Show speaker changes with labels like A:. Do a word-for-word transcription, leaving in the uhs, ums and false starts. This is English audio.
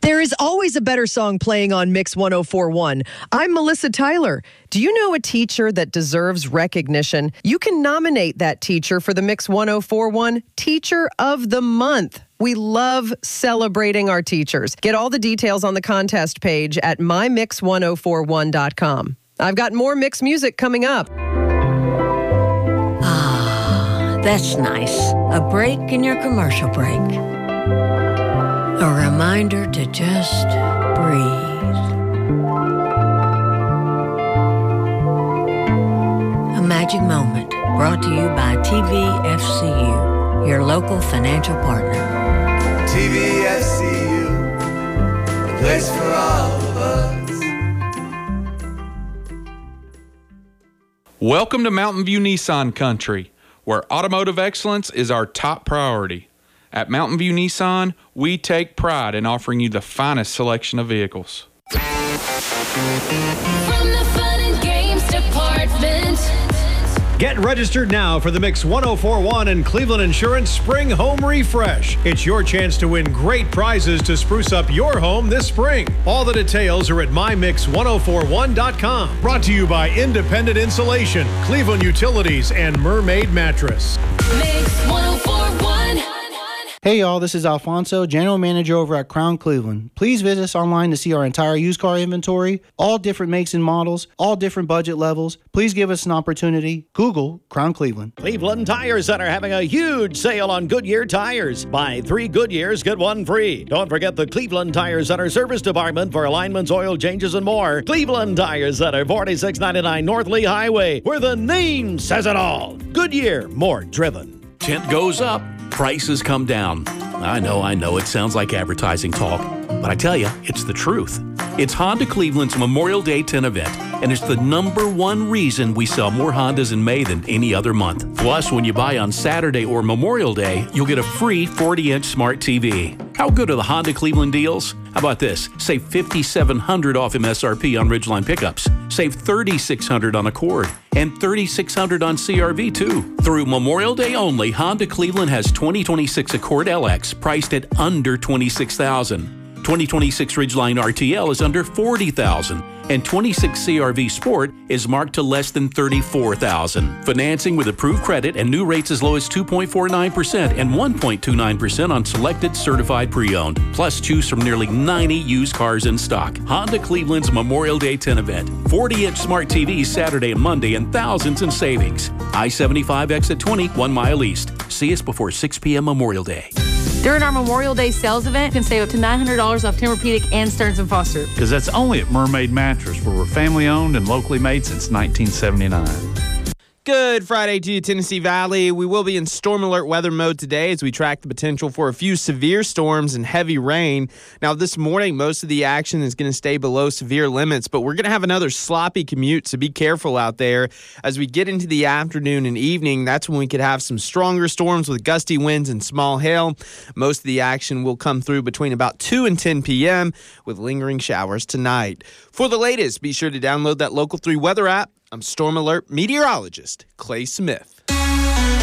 A: There is always a better song playing on Mix one oh four point one. I'm Melissa Tyler. Do you know a teacher that deserves recognition? You can nominate that teacher for the Mix one oh four point one Teacher of the Month. We love celebrating our teachers. Get all the details on the contest page at my mix one oh four one dot com. I've got more Mix music coming up.
B: Ah, that's nice. A break in your commercial break. A reminder to just breathe. A magic moment brought to you by T V F C U, your local financial partner.
C: T V F C U, a place for all of us.
D: Welcome to Mountain View Nissan Country, where automotive excellence is our top priority. At Mountain View Nissan, we take pride in offering you the finest selection of vehicles.
E: From the Fun and Games Department.
F: Get registered now for the Mix one oh four point one and Cleveland Insurance Spring Home Refresh. It's your chance to win great prizes to spruce up your home this spring. All the details are at my mix one oh four one dot com. Brought to you by Independent Insulation, Cleveland Utilities, and Mermaid Mattress.
E: Mix one oh four point one.
G: Hey y'all, this is Alfonso, General Manager over at Crown Cleveland. Please visit us online to see our entire used car inventory, all different makes and models, all different budget levels. Please give us an opportunity. Google Crown Cleveland.
H: Cleveland Tire Center having a huge sale on Goodyear tires. Buy three Goodyears, get one free. Don't forget the Cleveland Tire Center service department for alignments, oil changes, and more. Cleveland Tire Center, forty-six ninety-nine North Lee Highway, where the name says it all. Goodyear, more driven.
I: Tent goes up, prices come down. I know, I know, it sounds like advertising talk, but I tell you, it's the truth. It's Honda Cleveland's Memorial Day tent event, and it's the number one reason we sell more Hondas in May than any other month. Plus, when you buy on Saturday or Memorial Day, you'll get a free forty-inch smart T V. How good are the Honda Cleveland deals? How about this? Save five thousand seven hundred dollars off M S R P on Ridgeline pickups. Save three thousand six hundred dollars on Accord and three thousand six hundred dollars on C R V too. Through Memorial Day only, Honda Cleveland has twenty twenty-six Accord L X priced at under twenty-six thousand dollars. twenty twenty-six Ridgeline R T L is under forty thousand dollars, and twenty-six C R V Sport is marked to less than thirty-four thousand dollars. Financing with approved credit and new rates as low as two point four nine percent and one point two nine percent on selected certified pre-owned. Plus, choose from nearly ninety used cars in stock. Honda Cleveland's Memorial Day tent event. forty-inch smart T Vs Saturday and Monday and thousands in savings. I seventy-five exit twenty, one mile east. See us before six p.m. Memorial Day.
J: During our Memorial Day sales event, you can save up to nine hundred dollars off Tempur-Pedic and Stearns and Foster.
K: Because that's only at Mermaid Mattress, where we're family owned and locally made since nineteen seventy-nine.
L: Good Friday to you, Tennessee Valley. We will be in storm alert weather mode today as we track the potential for a few severe storms and heavy rain. Now, this morning, most of the action is going to stay below severe limits, but we're going to have another sloppy commute, so be careful out there. As we get into the afternoon and evening, that's when we could have some stronger storms with gusty winds and small hail. Most of the action will come through between about two and ten p.m. with lingering showers tonight. For the latest, be sure to download that Local three weather app. I'm Storm Alert meteorologist Clay Smith.